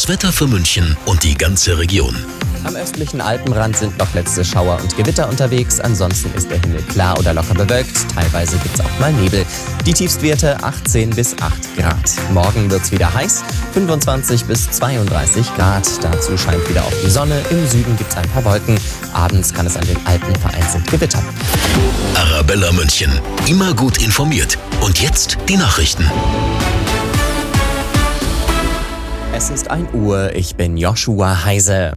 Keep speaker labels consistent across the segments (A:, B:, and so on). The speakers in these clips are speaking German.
A: Das Wetter für München und die ganze Region.
B: Am östlichen Alpenrand sind noch letzte Schauer und Gewitter unterwegs. Ansonsten ist der Himmel klar oder locker bewölkt. Teilweise gibt's auch mal Nebel. Die Tiefstwerte 18 bis 8 Grad. Morgen wird's wieder heiß, 25 bis 32 Grad. Dazu scheint wieder auch die Sonne. Im Süden gibt's ein paar Wolken. Abends kann es an den Alpen vereinzelt gewittern.
A: Arabella München. Immer gut informiert. Und jetzt die Nachrichten.
B: Es ist 1 Uhr. Ich bin Joshua Heise.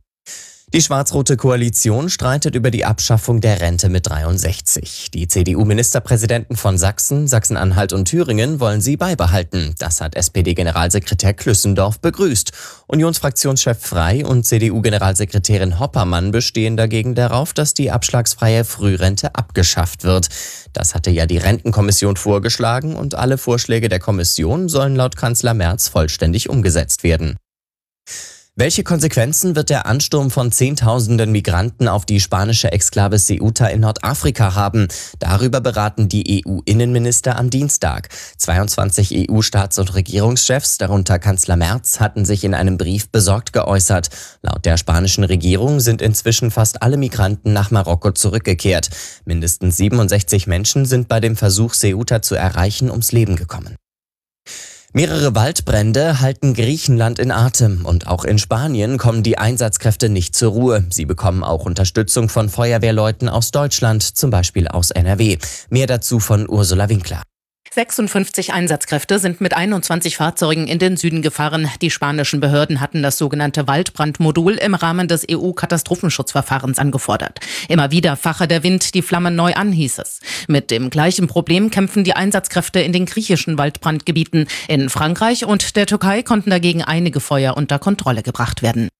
B: Die schwarz-rote Koalition streitet über die Abschaffung der Rente mit 63. Die CDU-Ministerpräsidenten von Sachsen, Sachsen-Anhalt und Thüringen wollen sie beibehalten. Das hat SPD-Generalsekretär Klüssendorf begrüßt. Unionsfraktionschef Frey und CDU-Generalsekretärin Hoppermann bestehen dagegen darauf, dass die abschlagsfreie Frührente abgeschafft wird. Das hatte ja die Rentenkommission vorgeschlagen und alle Vorschläge der Kommission sollen laut Kanzler Merz vollständig umgesetzt werden. Welche Konsequenzen wird der Ansturm von Zehntausenden Migranten auf die spanische Exklave Ceuta in Nordafrika haben? Darüber beraten die EU-Innenminister am Dienstag. 22 EU-Staats- und Regierungschefs, darunter Kanzler Merz, hatten sich in einem Brief besorgt geäußert. Laut der spanischen Regierung sind inzwischen fast alle Migranten nach Marokko zurückgekehrt. Mindestens 67 Menschen sind bei dem Versuch, Ceuta zu erreichen, ums Leben gekommen. Mehrere Waldbrände halten Griechenland in Atem und auch in Spanien kommen die Einsatzkräfte nicht zur Ruhe. Sie bekommen auch Unterstützung von Feuerwehrleuten aus Deutschland, zum Beispiel aus NRW. Mehr dazu von Ursula Winkler.
C: 56 Einsatzkräfte sind mit 21 Fahrzeugen in den Süden gefahren. Die spanischen Behörden hatten das sogenannte Waldbrandmodul im Rahmen des EU-Katastrophenschutzverfahrens angefordert. Immer wieder fache der Wind die Flammen neu an, hieß es. Mit dem gleichen Problem kämpfen die Einsatzkräfte in den griechischen Waldbrandgebieten. In Frankreich und der Türkei konnten dagegen einige Feuer unter Kontrolle gebracht werden.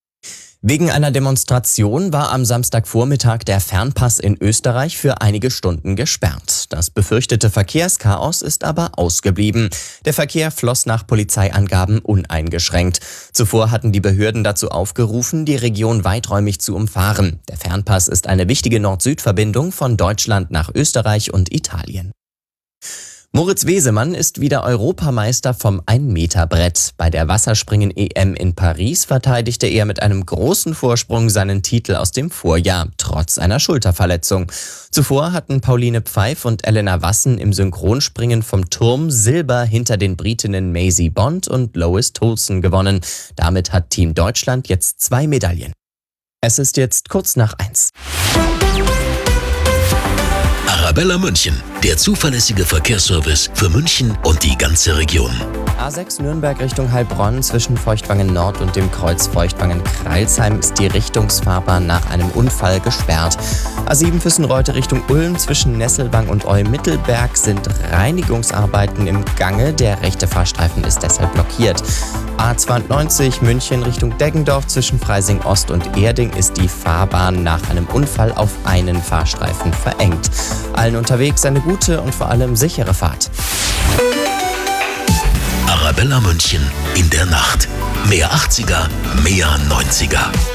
B: Wegen einer Demonstration war am Samstagvormittag der Fernpass in Österreich für einige Stunden gesperrt. Das befürchtete Verkehrschaos ist aber ausgeblieben. Der Verkehr floss nach Polizeiangaben uneingeschränkt. Zuvor hatten die Behörden dazu aufgerufen, die Region weiträumig zu umfahren. Der Fernpass ist eine wichtige Nord-Süd-Verbindung von Deutschland nach Österreich und Italien. Moritz Wesemann ist wieder Europameister vom 1-Meter-Brett. Bei der Wasserspringen-EM in Paris verteidigte er mit einem großen Vorsprung seinen Titel aus dem Vorjahr, trotz einer Schulterverletzung. Zuvor hatten Pauline Pfeif und Elena Wassen im Synchronspringen vom Turm Silber hinter den Britinnen Maisie Bond und Lois Tolson gewonnen. Damit hat Team Deutschland jetzt 2 Medaillen. Es ist jetzt kurz nach 1.
A: Arabella München, der zuverlässige Verkehrsservice für München und die ganze Region.
B: A6 Nürnberg Richtung Heilbronn zwischen Feuchtwangen Nord und dem Kreuz Feuchtwangen-Kreilsheim ist die Richtungsfahrbahn nach einem Unfall gesperrt. A7 Füssenreute Richtung Ulm zwischen Nesselwang und Eu-Mittelberg sind Reinigungsarbeiten im Gange. Der rechte Fahrstreifen ist deshalb blockiert. A92 München Richtung Deggendorf zwischen Freising Ost und Erding ist die Fahrbahn nach einem Unfall auf einen Fahrstreifen verengt. Allen unterwegs eine gute und vor allem sichere Fahrt.
A: Arabella München in der Nacht. Mehr 80er, mehr 90er.